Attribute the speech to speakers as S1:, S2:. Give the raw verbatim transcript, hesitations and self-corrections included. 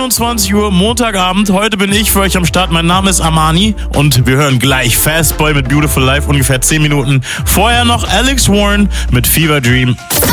S1: einundzwanzig Uhr, Montagabend. Heute bin ich für euch am Start. Mein Name ist Amani und wir hören gleich Fastboy mit Beautiful Life, ungefähr zehn Minuten. Vorher noch Alex Warren mit Fever Dream.